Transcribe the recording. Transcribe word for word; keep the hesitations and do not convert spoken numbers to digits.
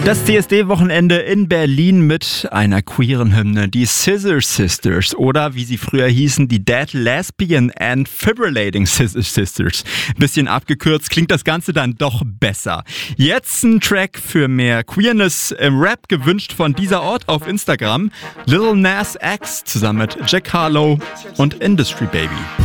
Das C S D-Wochenende in Berlin mit einer queeren Hymne, die Scissor Sisters oder wie sie früher hießen, die Dead Lesbian and Fibrillating Scissor Sisters. Bisschen abgekürzt, klingt das Ganze dann doch besser. Jetzt ein Track für mehr Queerness im Rap, gewünscht von dieser Ort auf Instagram. Lil Nas X zusammen mit Jack Harlow und Industry Baby.